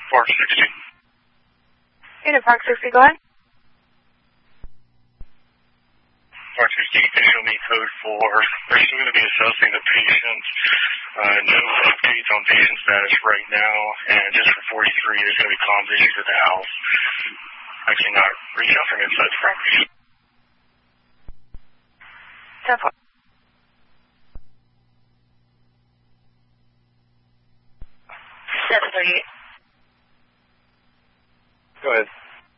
Park 60. Unit Park 60, go ahead. Park 60, can you show me code 4? They're still going to be assessing the patient. No updates on patient status right now. And just for 43, there's going to be comms issues at the house. I cannot reach out from inside the property. 10-4. Go ahead.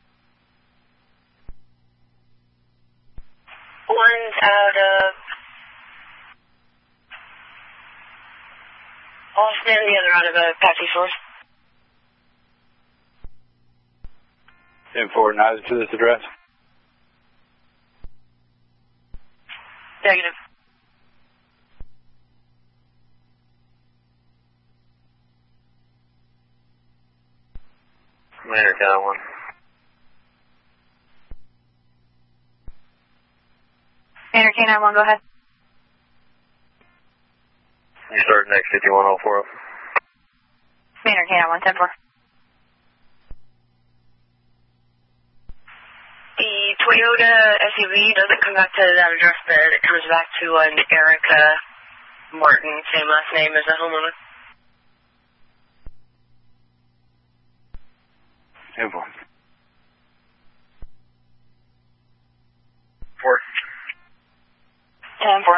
One's out of Austin, the other out of Patsy Source. 10-4, neither to this address. Negative. Commander, got one. Commander K91, go ahead. You start next 51040. Commander K91, 10-4. The Toyota SUV doesn't come back to that address there. It comes back to an Erica Martin, same last name as the homeowner. 10-4. 4. 10-4.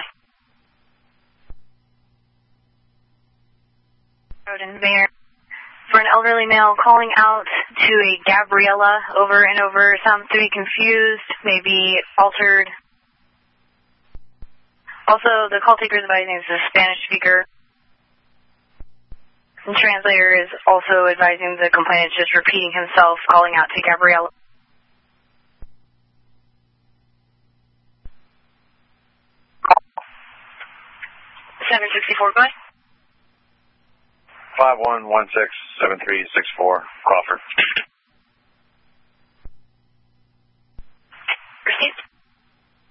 Mayor, for an elderly male calling out to a Gabriella over and over, sounds to be confused, maybe altered. Also, the call taker is advising is a Spanish speaker. The translator is also advising the complainant is just repeating himself, calling out to Gabriella. $764, go ahead. 51167364, Crawford.